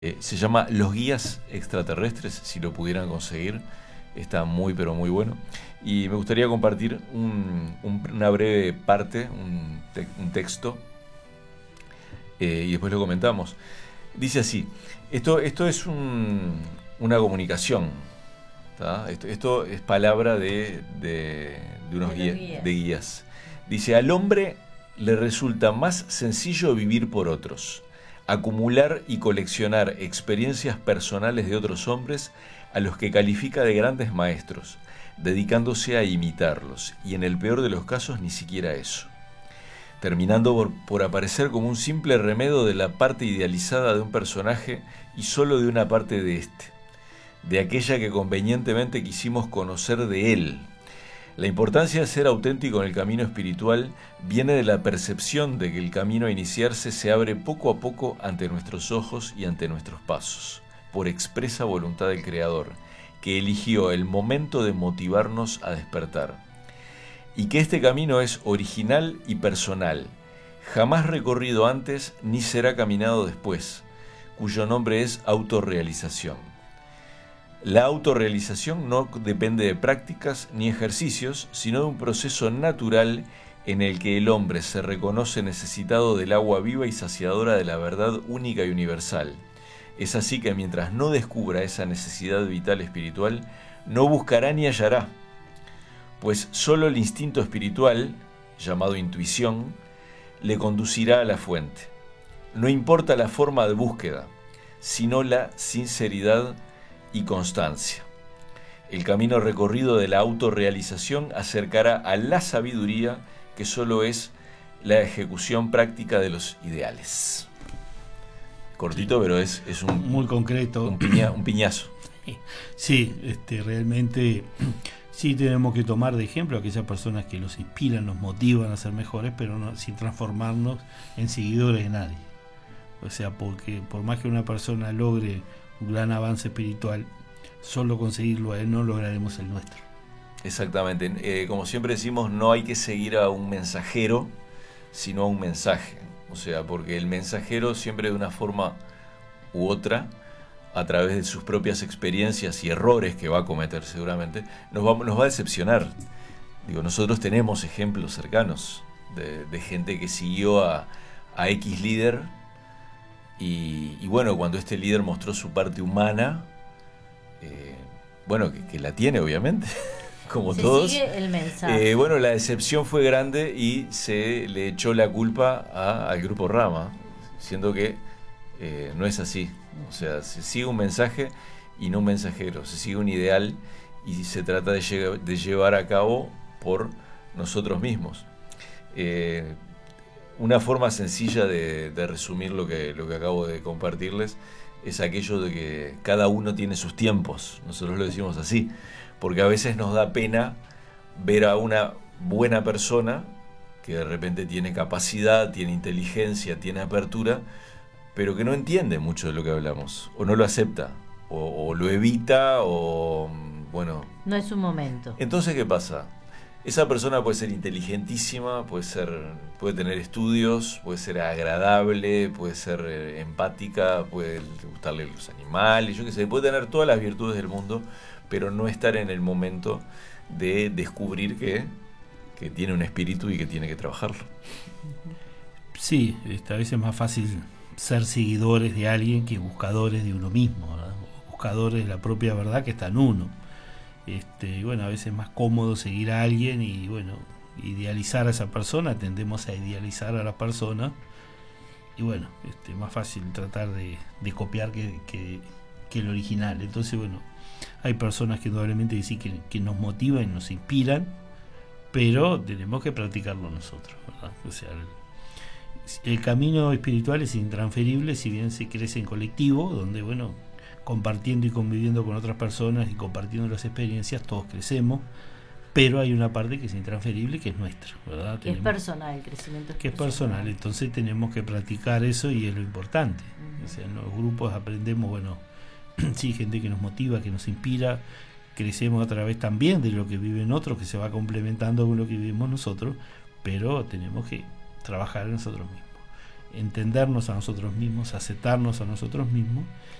Se llama Los Guías Extraterrestres, si lo pudieran conseguir. Está muy, pero muy bueno. Y me gustaría compartir una breve parte, un texto, y después lo comentamos. Dice así: esto es una comunicación, ¿tá? Esto es palabra de unos guías. Dice: al hombre le resulta más sencillo vivir por otros, acumular y coleccionar experiencias personales de otros hombres a los que califica de grandes maestros, dedicándose a imitarlos, y en el peor de los casos ni siquiera eso, terminando por aparecer como un simple remedio de la parte idealizada de un personaje y solo de una parte de éste, de aquella que convenientemente quisimos conocer de él. La importancia de ser auténtico en el camino espiritual viene de la percepción de que el camino a iniciarse se abre poco a poco ante nuestros ojos y ante nuestros pasos, por expresa voluntad del Creador, que eligió el momento de motivarnos a despertar. Y que este camino es original y personal, jamás recorrido antes ni será caminado después, cuyo nombre es autorrealización. La autorrealización no depende de prácticas ni ejercicios, sino de un proceso natural en el que el hombre se reconoce necesitado del agua viva y saciadora de la verdad única y universal. Es así que mientras no descubra esa necesidad vital espiritual, no buscará ni hallará, pues solo el instinto espiritual, llamado intuición, le conducirá a la fuente. No importa la forma de búsqueda, sino la sinceridad y constancia. El camino recorrido de la autorrealización acercará a la sabiduría, que solo es la ejecución práctica de los ideales. Cortito, pero es un muy concreto, un piñazo. Sí, realmente sí tenemos que tomar de ejemplo a aquellas personas que nos inspiran, nos motivan a ser mejores, pero no, sin transformarnos en seguidores de nadie. O sea, porque por más que una persona logre un gran avance espiritual, solo conseguirlo a él no lograremos el nuestro. Exactamente. Como siempre decimos, no hay que seguir a un mensajero, sino a un mensaje. O sea, porque el mensajero siempre de una forma u otra, a través de sus propias experiencias y errores que va a cometer seguramente, nos va a decepcionar. Digo, nosotros tenemos ejemplos cercanos de gente que siguió a X líder y bueno, cuando este líder mostró su parte humana, bueno, que la tiene obviamente, como se todos. Sigue el mensaje. Bueno, la decepción fue grande y se le echó la culpa al grupo Rama, siendo que no es así. O sea, se sigue un mensaje y no un mensajero, se sigue un ideal y se trata de llevar a cabo por nosotros mismos. Una forma sencilla de resumir lo que acabo de compartirles es aquello de que cada uno tiene sus tiempos. Nosotros lo decimos así, porque a veces nos da pena ver a una buena persona que de repente tiene capacidad, tiene inteligencia, tiene apertura, pero que no entiende mucho de lo que hablamos, o no lo acepta, o lo evita, o bueno... No es un momento. Entonces, ¿qué pasa? Esa persona puede ser inteligentísima, puede tener estudios, puede ser agradable, puede ser empática, puede gustarle los animales, yo qué sé, puede tener todas las virtudes del mundo, pero no estar en el momento de descubrir que tiene un espíritu y que tiene que trabajarlo. Sí, a veces es más fácil ser seguidores de alguien que buscadores de uno mismo, ¿verdad? Buscadores de la propia verdad que está en uno. Y bueno, a veces es más cómodo seguir a alguien y bueno, idealizar a esa persona, tendemos a idealizar a la persona y bueno, es más fácil tratar de copiar que el original. Entonces bueno, hay personas que indudablemente sí que nos motivan, nos inspiran, pero tenemos que practicarlo nosotros, ¿verdad? O sea, el camino espiritual es intransferible, si bien se crece en colectivo, donde bueno, compartiendo y conviviendo con otras personas y compartiendo las experiencias, todos crecemos, pero hay una parte que es intransferible, que es nuestra, ¿verdad? Es personal, el crecimiento es personal, entonces tenemos que practicar eso y es lo importante. O sea, en los grupos aprendemos, bueno, sí, gente que nos motiva, que nos inspira, crecemos a través también de lo que viven otros, que se va complementando con lo que vivimos nosotros, pero tenemos que trabajar en nosotros mismos. entendernos a nosotros mismos, aceptarnos a nosotros mismos